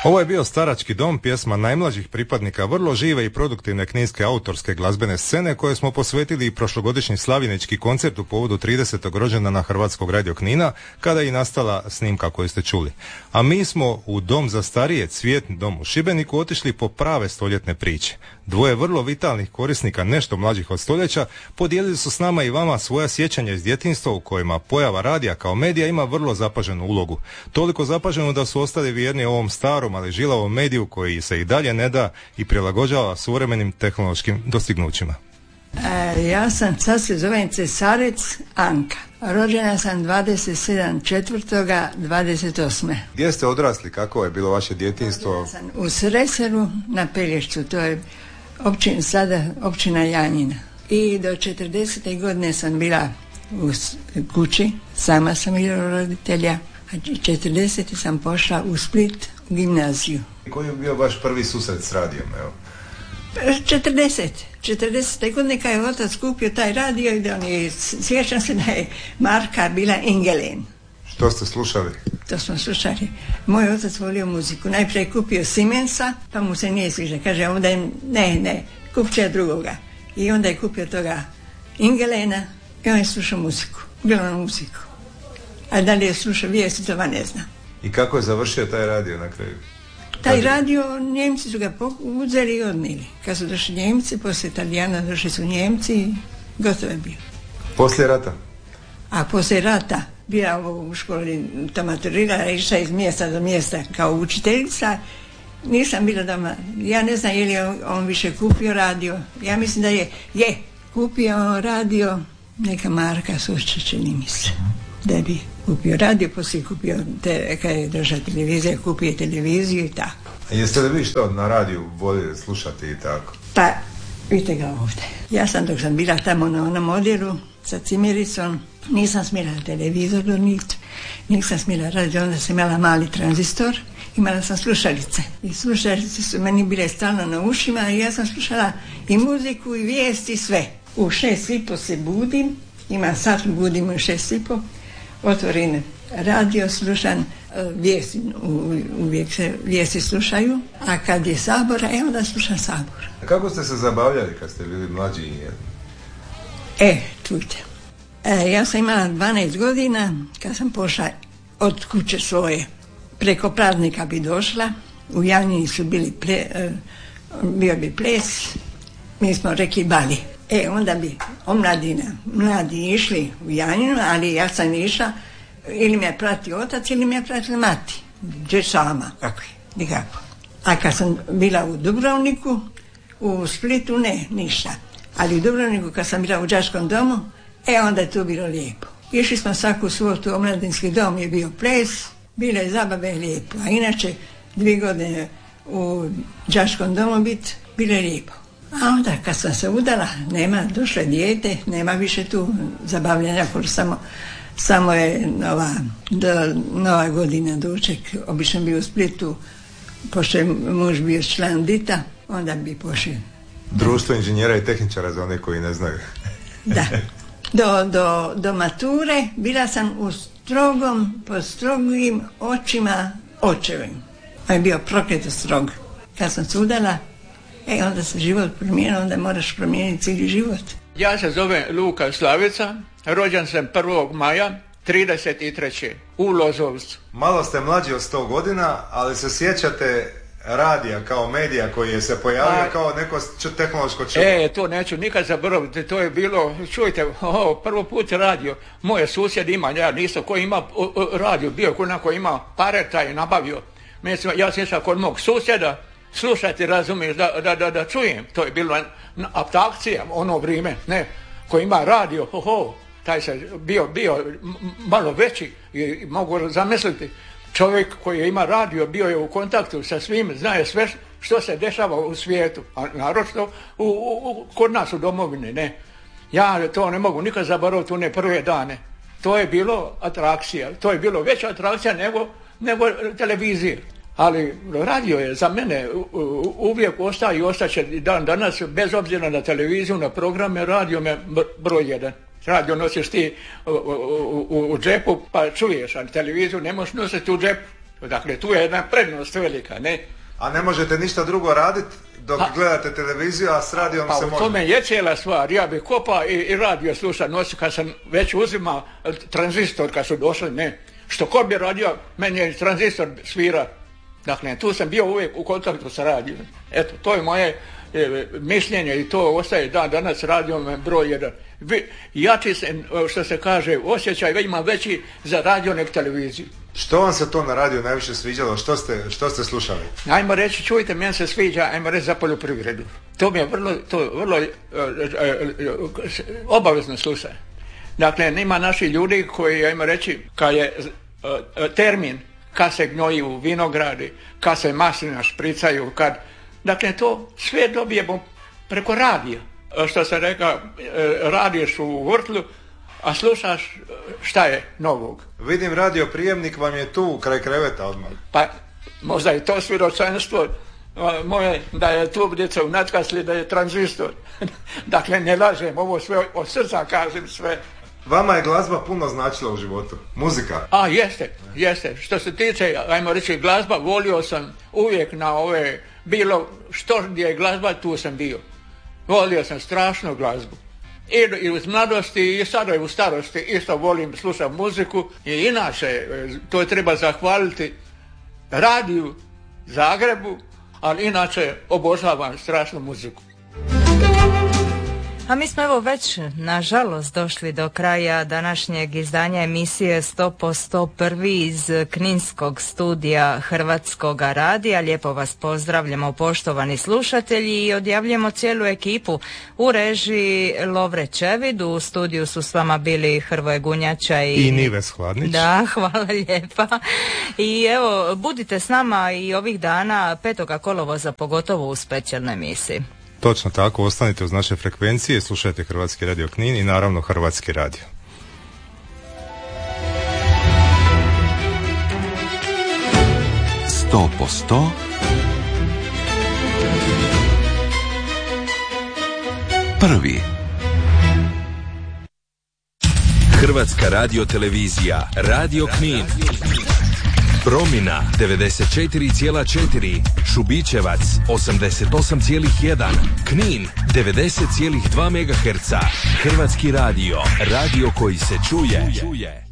Ovo je bio Starački dom, pjesma najmlađih pripadnika vrlo žive i produktivne kninske autorske glazbene scene koje smo posvetili i prošlogodišnji slavljenički koncert u povodu 30. rođendana Hrvatskog radio Knina, kada je i nastala snimka koju ste čuli. A mi smo u Dom za starije, Cvjetni dom u Šibeniku, otišli po prave stoljetne priče. Dvoje vrlo vitalnih korisnika, nešto mlađih od stoljeća, podijelili su s nama i vama svoja sjećanja iz djetinjstva u kojima pojava radija kao medija ima vrlo zapaženu ulogu. Toliko zapaženu da su ostali vjerni ovom starom, ali žilavom mediju koji se i dalje ne da i prilagođava suvremenim tehnološkim dostignućima. Ja sam, sad se zovem Cesarec Anka. Rođena sam 27.4.28. Gdje ste odrasli? Kako je bilo vaše djetinjstvo? Rođena sam u Sreseru na Pelješcu, to je sada općina Janjina. I do 40. godine sam bila u kući, sama sam bila roditelja, a 40. sam pošla u Split u gimnaziju. Koji je bio vaš prvi susret s radijom? Evo? 40. godine kad je otac kupio taj radio i da sjećam se da je marka bila Ingelen. Što ste slušali? To smo slušali. Moj otac volio muziku. Najprije kupio Siemensa, pa mu se nije sviđa. Kaže, onda je, ne, kupit će drugoga. I onda je kupio toga Ingelena i on je slušao muziku. Bilo muziku. A da li je slušao vijesti, to ne znam. I kako je završio taj radio na kraju? Taj radio, Njemci su ga uzeli i odnili. Kad su došli Njemci, poslije Italijana došli su Njemci i gotovo je bio. Poslije rata? A poslije rata bila u školi, to maturirala, išla iz mjesta do mjesta kao učiteljica. Nisam bila doma. Ja ne znam je li on više kupio radio. Ja mislim da je kupio radio neka marka Sušća, čini mi se. Da bi kupio radio, poslije kupio, kad je došla televizija, kupio televiziju i tako. A jeste li vi što na radiju volili slušati i tako? Pa, vidite ga ovdje. Ja sam dok sam bila tamo na onom odjelu sa cimericom, nisam smjela televizor donijeti, nisam smjela radio, onda sam imala mali tranzistor, imala sam slušalice. I slušalice su meni bile stalno na ušima i ja sam slušala i muziku i vijesti, sve. U 6:30 se budim, ima sat, budim u 6:30, otvorim radio, slušam vijesti, uvijek se vijesti slušaju, a kad je Sabor, onda slušam Sabor. Kako ste se zabavljali kad ste bili mlađi i jedni? Čujte. Ja sam imala 12 godina, kad sam pošla od kuće svoje, preko praznika bi došla, u Janjini su bili bio bi ples, mi smo rekli bali. Onda bi mladi išli u Janjinu, ali ja sam išla, ili me prati otac, ili me prati mati. Gdje sama, kako je, nikako. A kad sam bila u Dubrovniku, u Splitu, ništa. Ali u Dubrovniku, kad sam bila u đačkom domu, onda je to bilo lijepo. Išli smo svaku subotu, omladinski dom je bio ples, bile zabave lijepo. A inače, 2 godine u đačkom domu bilo je lijepo. A onda kad sam se udala, došlo je dijete, nema više tu zabavljanja, samo je nova godina doček, obično bi u Splitu, pošto je muž bio član DITA, onda bi pošao. Društvo inženjera i tehničara za one koji ne znaju. Da. Do mature bila sam pod strogim očima očevim. On je bio prokleto strog. Kad sam se udala, onda se život promijenio, onda moraš promijeniti cijeli život. Ja se zovem Luka Slavica, rođen sam 1. maja 33. u Lozovcu. Malo ste mlađi od 100 godina, ali se sjećate radija kao medija koji je se pojavio kao neko tehnološko čudo. To neću nikad zaboraviti, to je bilo, čujte, prvo put radio, moje susjed ima, ja nisam, koji ima radio, bio ko ima pare, taj je nabavio. Ja sam išao kod mog susjeda, slušajte, razumiješ, da čujem, to je bilo aptakcija, ono vrijeme, koji ima radio, taj se bio malo veći i mogu zamisliti. Čovjek koji ima radio bio je u kontaktu sa svim, znaje sve što se dešava u svijetu, a naročito kod nas u domovini, Ja to ne mogu nikad zaboraviti one prve dane. To je bilo atrakcija, to je bilo veća atrakcija nego televizija. Ali radio je za mene uvijek ostaje i ostaće dan danas, bez obzira na televiziju, na programe, radio me broj 1. Radio nosiš ti u džepu pa čuješ, a televiziju ne možeš nositi u džepu. Dakle, tu je jedna prednost velika, ne? A ne možete ništa drugo raditi dok gledate televiziju, a s radijom se može? Pa u tome je cijela stvar. Ja bih kopao i radio slušao noći kad sam već uzimao tranzistor kad su došli, ne. Što ko bi radio, meni je tranzistor svira. Dakle, tu sam bio uvijek u kontaktu sa radijom. Eto, to je moje mišljenje i to ostaje danas radijom broj 1. Jači se, što se kaže, osjećaj ima veći za radio nek televiziju. Što vam se to na radiju najviše sviđalo? Što ste slušali? Ajmo reći, čujte, meni se sviđa, ajmo reći, za poljoprivredu. To mi je vrlo obavezno slušaj. Dakle, ima naši ljudi koji, ajmo reći, kad je termin, kad se gnoji u vinogradi, kad se maslina špricaju, dakle, to sve dobijemo preko radija. Što sam rekao, radiš u vrtlu, a slušaš šta je novog. Vidim, radio prijemnik vam je tu kraj kreveta odmah. Pa možda je to svjedočanstvo moje da je tu djeca u natkasli, da je tranzistor. Dakle, ne lažem, ovo sve od srca kažem sve. Vama je glazba puno značila u životu, muzika? A, jeste. Što se tiče, ajmo reći, glazba, volio sam uvijek na ove, bilo što gdje je glazba, tu sam bio. Volio sam strašno glazbu. I u mladosti i sada i u starosti isto volim slušati muziku i inače to treba zahvaliti radiju Zagrebu, ali inače obožavam strašnu muziku. A mi smo evo već nažalost došli do kraja današnjeg izdanja emisije 100% iz Kninskog studija Hrvatskog radija. Lijepo vas pozdravljamo, poštovani slušatelji, i odjavljamo cijelu ekipu. U režiji Lovre Čevid, u studiju su s vama bili Hrvoje Gunjača i Nives Hladnić. Da, hvala lijepa. I evo, budite s nama i ovih dana 5. kolovoza, pogotovo u specijalnoj emisiji. Točno tako, ostanite uz naše frekvencije, slušajte Hrvatski radio Knin i naravno Hrvatski radio. Prvi. Hrvatska radio televizija, Radio Knin. Promina 94,4, Šubićevac 88,1, Knin 90,2 MHz. Hrvatski radio, radio koji se čuje.